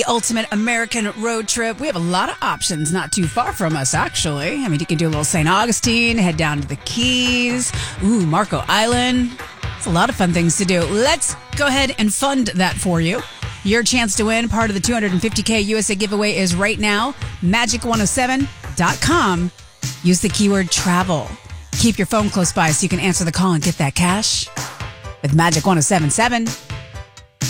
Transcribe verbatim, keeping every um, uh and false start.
The ultimate American road trip. We have a lot of options not too far from us, actually. I mean, you can do a little Saint Augustine, head down to the Keys. Ooh, Marco Island. It's a lot of fun things to do. Let's go ahead and fund that for you. Your chance to win part of the two hundred fifty thousand U S A giveaway is right now. magic one oh seven dot com. Use the keyword travel. Keep your phone close by so you can answer the call and get that cash with Magic ten seventy-seven.